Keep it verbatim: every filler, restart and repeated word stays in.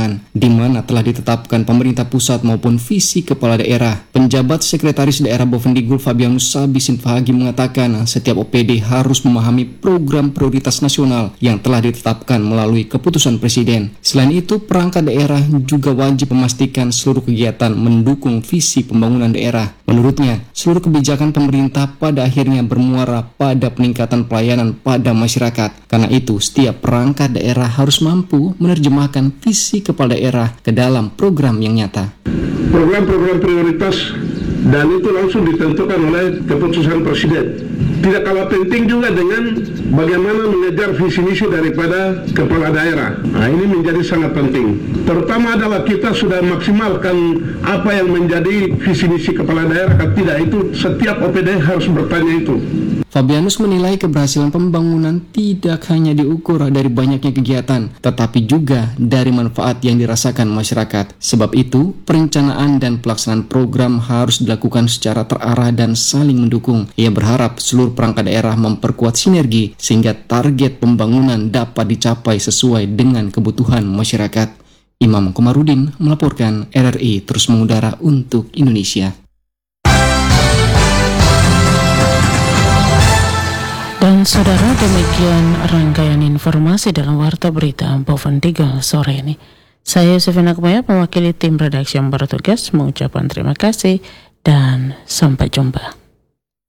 pemerintahan, di mana telah ditetapkan pemerintah pusat maupun visi kepala daerah. Penjabat Sekretaris Daerah Bovendigul Fabianus Sabisin Fahagi mengatakan setiap O P D harus memahami program prioritas nasional yang telah ditetapkan melalui keputusan Presiden. Selain itu, perangkat daerah juga wajib memastikan seluruh kegiatan mendukung visi pembangunan daerah. Menurutnya, seluruh kebijakan pemerintah pada akhirnya bermuara pada peningkatan pelayanan pada masyarakat. Karena itu, setiap perangkat daerah harus mampu menerjemahkan visi kepala daerah ke dalam program yang nyata. Program-program prioritas dan itu langsung ditentukan oleh keputusan Presiden. Tidak kalah penting juga dengan bagaimana mengejar visi misi daripada kepala daerah. Nah, ini menjadi sangat penting. Terutama adalah kita sudah maksimalkan apa yang menjadi visi misi kepala daerah. Tidak, itu setiap O P D harus bertanya itu. Fabianus menilai keberhasilan pembangunan tidak hanya diukur dari banyaknya kegiatan, tetapi juga dari manfaat yang dirasakan masyarakat. Sebab itu, perencanaan dan pelaksanaan program harus dilakukan secara terarah dan saling mendukung. Ia berharap seluruh perangkat daerah memperkuat sinergi sehingga target pembangunan dapat dicapai sesuai dengan kebutuhan masyarakat. Imam Komarudin melaporkan R R I terus mengudara untuk Indonesia. Dan saudara, demikian rangkaian informasi dalam Warta Berita Bovendigul sore ini. Saya Yusufina Kumaya, mewakili tim redaksi yang bertugas, mengucapkan terima kasih dan sampai jumpa.